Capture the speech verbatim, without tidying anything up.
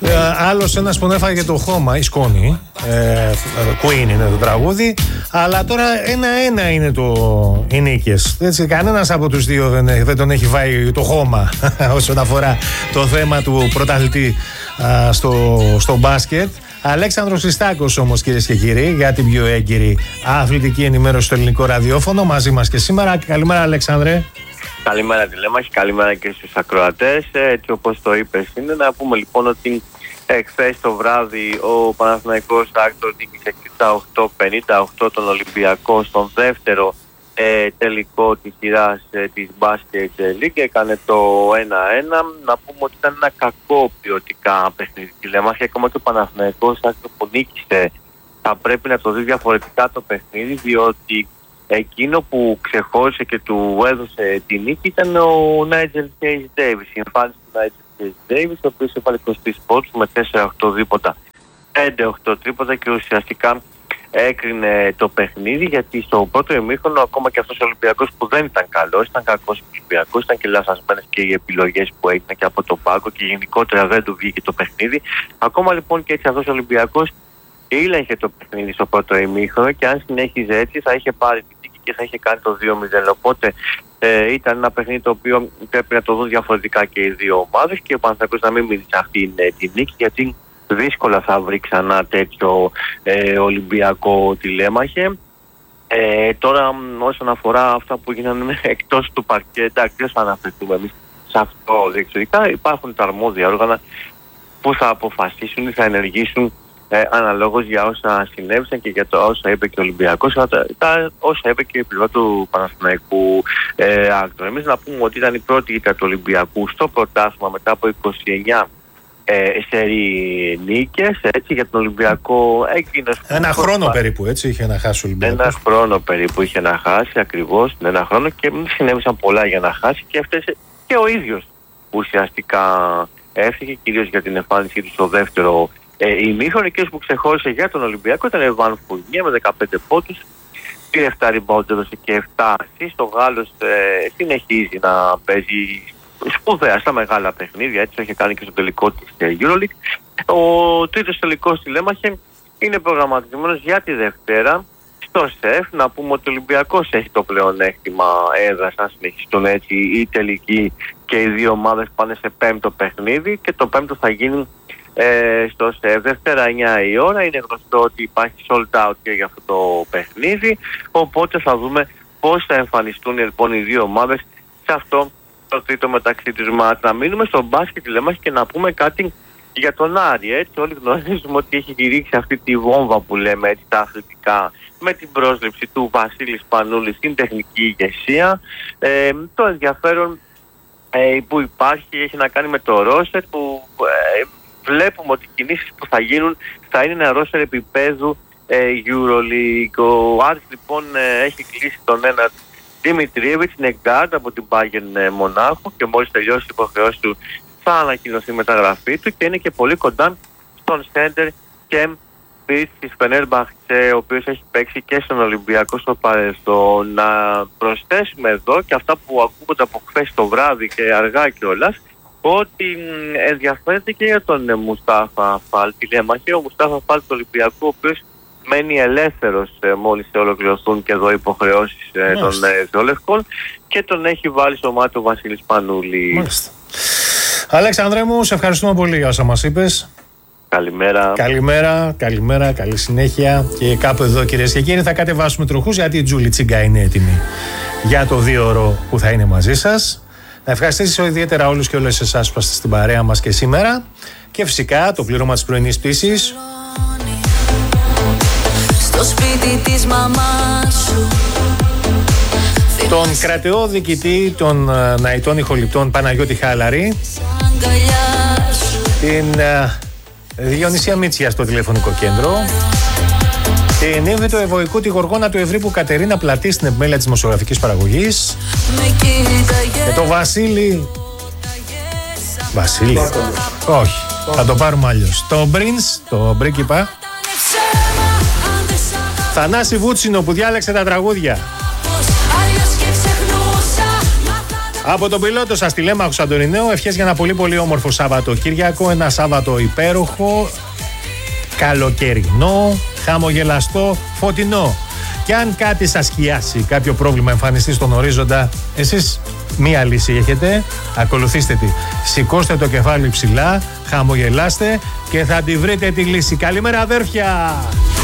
Ε, άλλος ένας που έφαγε το χώμα, η σκόνη. Ε, Queen είναι το τραγούδι. Αλλά τώρα ένα-ένα είναι το, οι νίκες. Έτσι, κανένας από τους δύο δεν, δεν τον έχει φάει το χώμα όσον αφορά το θέμα του πρωταθλητή α, στο, στο μπάσκετ. Αλέξανδρος Χριστάκος όμως, κυρίες και κύριοι, για την πιο έγκυρη αθλητική ενημέρωση στο ελληνικό ραδιόφωνο, μαζί μας και σήμερα. Καλημέρα, Αλέξανδρε. Καλημέρα τηλέμαχη, καλημέρα και στους ακροατές. Έτσι όπως το είπες, είναι να πούμε λοιπόν ότι χθες το βράδυ ο Παναθηναϊκός Άκτορ νίκησε εξήντα οκτώ πενήντα οκτώ τον Ολυμπιακό στον δεύτερο ε, τελικό της σειράς ε, της Basket League. Έκανε το ένα ένα. Να πούμε ότι ήταν ένα κακό ποιοτικά παιχνίδι τηλέμαχη. Ακόμα και ο Παναθηναϊκός Άκτορ που νίκησε θα πρέπει να το δει διαφορετικά το παιχνίδι, διότι εκείνο που ξεχώρισε και του έδωσε τη νίκη ήταν ο Νάιτζελ Κέις Ντέιβις. Η εμφάνιση του Νάιτζελ Κέις Ντέιβις, ο οποίος έβαλε είκοσι τρία πόντους με τέσσερα οκτώ δίποτα, πέντε οκτώ τρίποτα και ουσιαστικά έκρινε το παιχνίδι, γιατί στο πρώτο ημίχρονο ακόμα και αυτός ο Ολυμπιακός που δεν ήταν καλός, ήταν κακός ο Ολυμπιακός, ήταν και λαθασμένες και οι επιλογές που έγιναν και από τον πάγκο και γενικότερα δεν του βγήκε το παιχνίδι. Ακόμα λοιπόν και έτσι αυτός ο Ολυμπιακός ήλεγχε το παιχνίδι στο πρώτο ημίχρονο και αν συνέχιζε έτσι θα είχε πάρει την νίκη και θα είχε κάνει το δύο μηδέν. Οπότε ε, ήταν ένα παιχνίδι το οποίο πρέπει να το δουν διαφορετικά και οι δύο ομάδες και ο Παναθηναϊκός να μην μείνει σε αυτήν ε, την νίκη, γιατί δύσκολα θα βρει ξανά τέτοιο ε, Ολυμπιακό τηλέμαχε. Ε, τώρα όσον αφορά αυτά που γίνανε εκτός του παρκέ, εντάξει, δεν θα αναφερθούμε εμείς σε αυτό διεξοδικά. Υπάρχουν τα αρμόδια όργανα που θα αποφασίσουν ή θα ενεργήσουν Ε, αναλόγως για όσα συνέβησαν και για το όσα είπε και ο Ολυμπιακός, τα, τα, όσα είπε και η πλευρά του Παναθηναϊκού ε, Άκτορ. Εμείς να πούμε ότι ήταν η πρώτη ήττα του Ολυμπιακού στο πρωτάθλημα μετά από είκοσι εννιά ε, σερί νίκες. Έτσι, για τον Ολυμπιακό έγινε ένα χρόνο πα... περίπου, έτσι είχε να χάσει ο Ολυμπιακός. Ένα χρόνο περίπου είχε να χάσει, ακριβώς ένα χρόνο, και συνέβησαν πολλά για να χάσει και αυτές και ο ίδιος ουσιαστικά έφυγε, κυρίως για την εμφάνισή του στο δεύτερο Ε, η μήχρονη και που ξεχώρισε για τον Ολυμπιακό ήταν ο Βαν Φουρνιέ με δεκαπέντε πόντους, πήρε επτά rebound, έδωσε και επτά assist. Ο Γάλλος ε, συνεχίζει να παίζει σπουδαία στα μεγάλα παιχνίδια, έτσι το είχε κάνει και στο τελικό της ε, EuroLeague. Ο τρίτος τελικός τηλέμαχε είναι προγραμματισμένος για τη Δευτέρα στο ΣΕΦ. Να πούμε ότι ο Ολυμπιακός έχει το πλεονέκτημα έδρας, αν συνεχιστούν έτσι οι τελικοί και οι δύο ομάδες πάνε σε πέμπτο παιχνίδι, και το πέμπτο θα γίνει Ε, στο ΣΕΒ Δευτέρα εννιά η ώρα. Είναι γνωστό ότι υπάρχει sold out και για αυτό το παιχνίδι, οπότε θα δούμε πώς θα εμφανιστούν λοιπόν οι δύο ομάδες σε αυτό το τρίτο μεταξύ τους μάτς. Να μείνουμε στο μπάσκετ τηλέμαχη και να πούμε κάτι για τον Άρη. Έτσι, όλοι γνωρίζουμε ότι έχει κηρύξει αυτή τη βόμβα που λέμε έτσι τα αθλητικά, με την πρόσληψη του Βασίλη Σπανούλη στην τεχνική ηγεσία. Ε, το ενδιαφέρον ε, που υπάρχει έχει να κάνει με το ρόστερ που ε, βλέπουμε ότι οι κινήσεις που θα γίνουν θα είναι ένα ρόστερ επίπεδου ε, EuroLeague. Ο Άρης λοιπόν ε, έχει κλείσει τον ένα Δημητριέβιτς, είναι guard από την Bayern ε, Μονάχου, και μόλις τελειώσει την υποχρεώση του θα ανακοινωθεί η μεταγραφή του, και είναι και πολύ κοντά στον center Κεμ Μπιτς της Φενέρμπαχτσε, ο οποίος έχει παίξει και στον Ολυμπιακό στο παρελθόν. Να προσθέσουμε εδώ και αυτά που ακούγονται από χθες το βράδυ και αργά κιόλας, ότι ενδιαφέρεται και για τον Μουστάφα Φαλ τηλέμαχη. Ο Μουστάφα Φαλ του Ολυμπιακού, ο οποίος μένει ελεύθερος ε, μόλις ολοκληρωθούν και εδώ υποχρεώσεις ε, των ε, Ζόλευκων, και τον έχει βάλει στο μάτι ο Βασίλης Πανούλη. Μάλιστα. Αλέξανδρε μου, σε ευχαριστούμε πολύ για όσα μας είπες. Καλημέρα. Καλημέρα, καλημέρα, καλή συνέχεια. Και κάπου εδώ, κυρίες και κύριοι, θα κατεβάσουμε τροχούς, γιατί η Τζούλη Τσίγκα είναι έτοιμη για το δύο ώρο που θα είναι μαζί σας. Να ευχαριστήσω ιδιαίτερα όλους και όλες εσάς που είστε στην παρέα μας και σήμερα, και φυσικά το πλήρωμα της πρωινής πτήσης στο σπίτι της μαμάς σου, τον κρατεό διοικητή των uh, Ναϊτών Ηχοληπτών Παναγιώτη Χάλαρη, την uh, Διονυσία Μίτσια στο τηλεφωνικό κέντρο, την ύμβητο ευωικού τη Γοργόνα του Ευρύπου Κατερίνα Πλατή στην επιμέλεια της δημοσιογραφικής παραγωγής, και το Βασίλη Βασίλη όχι, θα το πάρουμε αλλιώς, το Μπρινς, το πρίγκιπα Θανάση Βούτσινο, που διάλεξε τα τραγούδια. Από τον πιλότο σας Τηλέμαχος Αντωνινέου, ευχές για ένα πολύ πολύ όμορφο Σαββατοκύριακο. Ένα Σάββατο υπέροχο, καλοκαιρινό, χαμογελαστό, φωτεινό. Και αν κάτι σας σκιάσει, κάποιο πρόβλημα εμφανιστεί στον ορίζοντα, εσείς μία λύση έχετε, ακολουθήστε τη. Σηκώστε το κεφάλι ψηλά, χαμογελάστε και θα τη βρείτε τη λύση. Καλημέρα αδέρφια!